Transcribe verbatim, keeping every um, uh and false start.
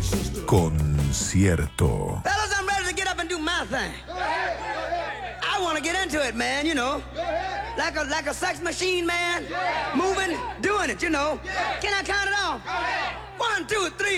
Concierto. Fellas, I'm ready to get up and do my thing. I want to get into it, man, you know. Like a like a sex machine, man. Moving, doing it, you know. Can I count it off? One, two, three.